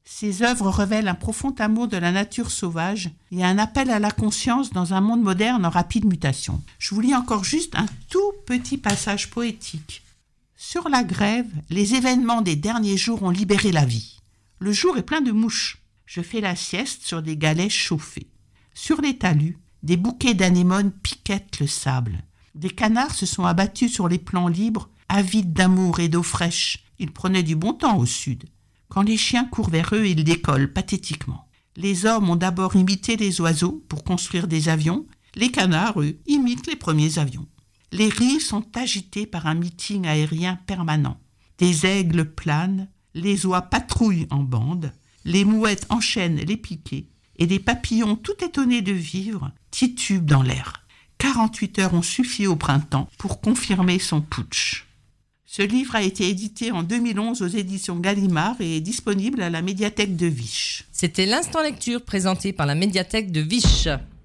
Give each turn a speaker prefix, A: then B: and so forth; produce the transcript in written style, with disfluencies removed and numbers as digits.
A: Ses œuvres révèlent un profond amour de la nature sauvage et un appel à la conscience dans un monde moderne en rapide mutation. Je vous lis encore juste un tout petit passage poétique. Sur la grève, les événements des derniers jours ont libéré la vie. Le jour est plein de mouches. Je fais la sieste sur des galets chauffés. Sur les talus, des bouquets d'anémones piquettent le sable. Des canards se sont abattus sur les plans libres, avides d'amour et d'eau fraîche. Ils prenaient du bon temps au sud. Quand les chiens courent vers eux, ils décollent pathétiquement. Les hommes ont d'abord imité les oiseaux pour construire des avions. Les canards, eux, imitent les premiers avions. Les rives sont agitées par un meeting aérien permanent. Des aigles planent, les oies patrouillent en bande, les mouettes enchaînent les piquets et des papillons tout étonnés de vivre titubent dans l'air. 48 heures ont suffi au printemps pour confirmer son putsch. Ce livre a été édité en 2011 aux éditions Gallimard et est disponible à la médiathèque de Vich.
B: C'était l'Instant Lecture présenté par la médiathèque de Vich.